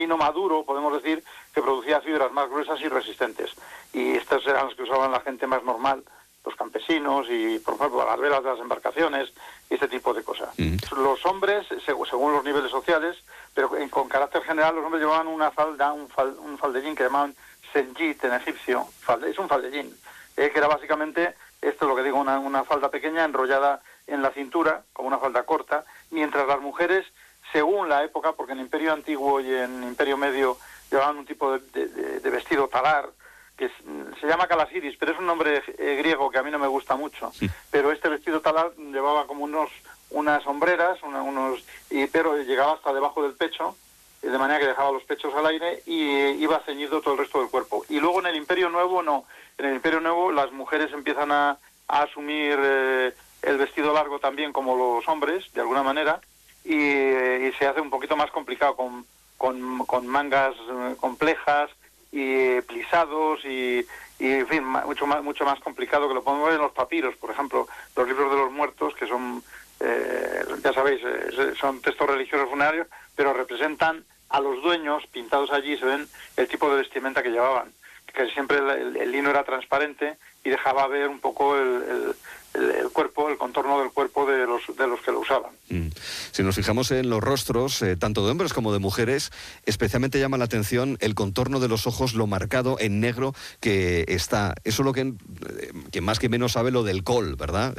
lino maduro, podemos decir, que producía fibras más gruesas y resistentes. Y estas eran las que usaban la gente más normal, los campesinos y, por ejemplo, las velas de las embarcaciones y este tipo de cosas. Los hombres, según los niveles sociales, pero con carácter general, los hombres llevaban una falda, un faldellín que llamaban senjit en egipcio. Es un faldellín, que era básicamente, esto es lo que digo, una falda pequeña enrollada en la cintura, como una falda corta, mientras las mujeres, según la época, porque en Imperio Antiguo y en Imperio Medio llevaban un tipo de vestido talar, que se llama calasiris, pero es un nombre griego que a mí no me gusta mucho. Pero este vestido talar llevaba como unas hombreras, pero llegaba hasta debajo del pecho, de manera que dejaba los pechos al aire y iba ceñido todo el resto del cuerpo. Y luego en el Imperio Nuevo no. En el Imperio Nuevo las mujeres empiezan a asumir el vestido largo también como los hombres, de alguna manera, y se hace un poquito más complicado con mangas complejas y plisados y en fin, mucho más complicado, que lo podemos ver en los papiros, por ejemplo, los libros de los muertos, que son, ya sabéis, son textos religiosos funerarios, pero representan a los dueños pintados allí, se ven el tipo de vestimenta que llevaban, que siempre el lino era transparente y dejaba ver un poco el cuerpo, el contorno del cuerpo de los que lo usaban. Si nos fijamos en los rostros, tanto de hombres como de mujeres, especialmente llama la atención el contorno de los ojos, lo marcado en negro que está. Eso es lo que más que menos sabe lo del col, ¿verdad?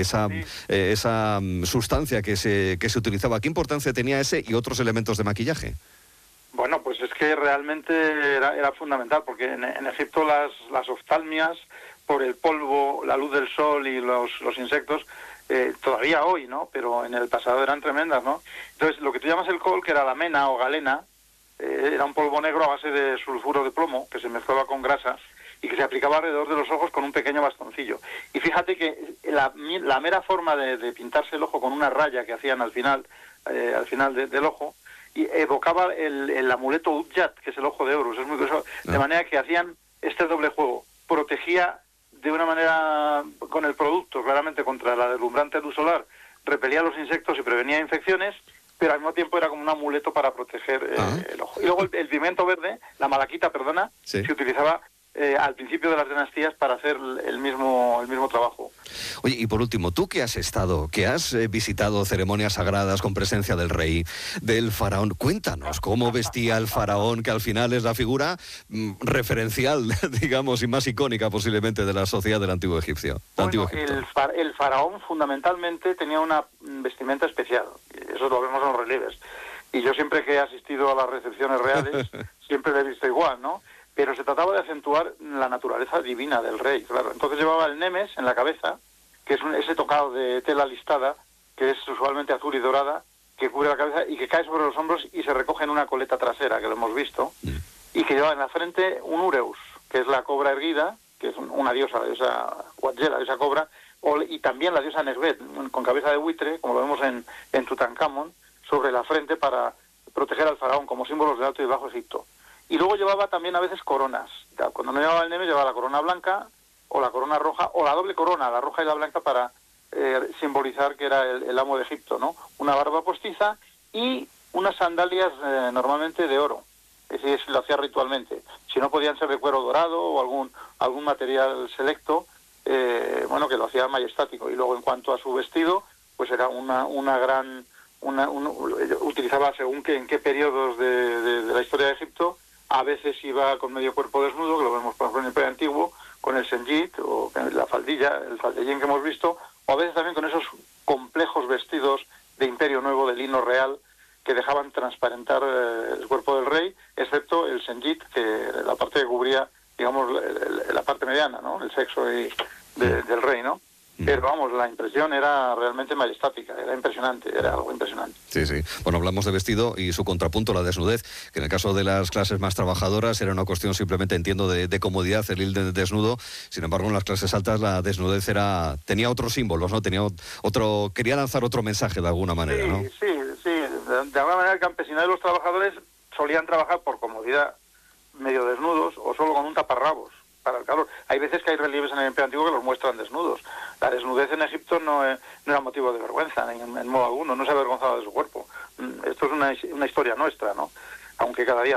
Esa sustancia que se utilizaba. ¿Qué importancia tenía ese y otros elementos de maquillaje? Bueno, pues es que realmente era fundamental, porque en Egipto las oftalmias, por el polvo, la luz del sol y los insectos, todavía hoy, ¿no? Pero en el pasado eran tremendas, ¿no? Entonces, lo que tú llamas el col, que era la mena o galena, era un polvo negro a base de sulfuro de plomo, que se mezclaba con grasa, y que se aplicaba alrededor de los ojos con un pequeño bastoncillo. Y fíjate que la mera forma de pintarse el ojo con una raya que hacían al final del ojo, y evocaba el amuleto Udjat, que es el ojo de Horus. Es muy curioso. De manera que hacían este doble juego. Protegía de una manera con el producto, claramente contra la deslumbrante luz solar, repelía los insectos y prevenía infecciones, pero al mismo tiempo era como un amuleto para proteger el ojo. Y luego el pigmento verde, la malaquita, se utilizaba al principio de las dinastías para hacer el mismo trabajo. Oye, y por último, tú que has visitado ceremonias sagradas con presencia del rey, del faraón, cuéntanos cómo vestía el faraón, que al final es la figura referencial, digamos, y más icónica posiblemente de la sociedad del antiguo Egipcio. El faraón fundamentalmente tenía una vestimenta especial, eso lo vemos en los relieves, y yo siempre que he asistido a las recepciones reales, siempre lo he visto igual, ¿no? Pero se trataba de acentuar la naturaleza divina del rey, claro. Entonces llevaba el nemes en la cabeza, que es ese tocado de tela listada, que es usualmente azul y dorada, que cubre la cabeza y que cae sobre los hombros y se recoge en una coleta trasera, que lo hemos visto, y que lleva en la frente un ureus, que es la cobra erguida, que es una diosa, la diosa Huatjela, la diosa cobra, y también la diosa Nesbet, con cabeza de buitre, como lo vemos en Tutankamón, sobre la frente para proteger al faraón, como símbolos de Alto y Bajo Egipto. Y luego llevaba también a veces coronas. Cuando no llevaba el nemes, llevaba la corona blanca o la corona roja o la doble corona, la roja y la blanca, para simbolizar que era el amo de Egipto, ¿no? Una barba postiza y unas sandalias normalmente de oro. Es decir, lo hacía ritualmente. Si no, podían ser de cuero dorado o algún material selecto, que lo hacía majestático. Y luego, en cuanto a su vestido, pues era utilizaba según en qué periodos de la historia de Egipto. A veces iba con medio cuerpo desnudo, que lo vemos por ejemplo en el Imperio Antiguo, con el senjit o la faldilla, el faldellín que hemos visto, o a veces también con esos complejos vestidos de Imperio Nuevo de lino real que dejaban transparentar el cuerpo del rey, excepto el senjit, que la parte que cubría, digamos, la parte mediana, ¿no? El sexo del rey, ¿no? Pero vamos, la impresión era realmente majestática, era impresionante, era algo impresionante. Sí, sí. Bueno, hablamos de vestido y su contrapunto, la desnudez, que en el caso de las clases más trabajadoras era una cuestión simplemente, entiendo, de comodidad, el ir desnudo. Sin embargo, en las clases altas la desnudez tenía otros símbolos, ¿no? Quería lanzar otro mensaje de alguna manera, ¿no? Sí. De alguna manera el campesinado y los trabajadores solían trabajar por comodidad medio desnudos o solo con un taparrabos para el calor. Hay veces que hay relieves en el Imperio Antiguo que los muestran desnudos. La desnudez en Egipto no era motivo de vergüenza, en modo alguno, no se avergonzaba de su cuerpo. Esto es una historia nuestra, ¿no? Aunque cada día